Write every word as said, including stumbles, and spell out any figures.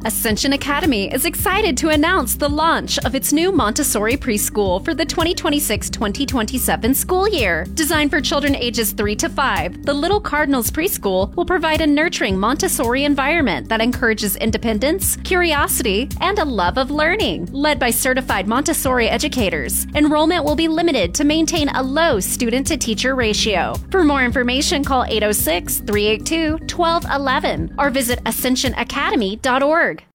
Ascension Academy is excited to announce the launch of its new Montessori preschool for the twenty twenty-six twenty twenty-seven school year. Designed for children ages three to five, the Little Cardinals preschool will provide a nurturing Montessori environment that encourages independence, curiosity, and a love of learning. Led by certified Montessori educators, enrollment will be limited to maintain a low student-to-teacher ratio. For more information, call eight oh six, three eight two, one two one one or visit ascension academy dot org.